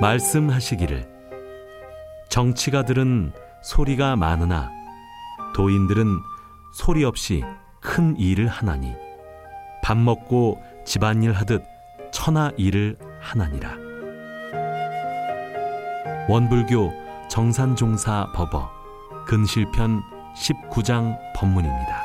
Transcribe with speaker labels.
Speaker 1: 말씀하시기를 정치가들은 소리가 많으나 도인들은 소리 없이 큰 일을 하나니 밥 먹고 집안일 하듯 천하 일을 하나니라. 원불교 정산종사 법어 근실편 19장 법문입니다.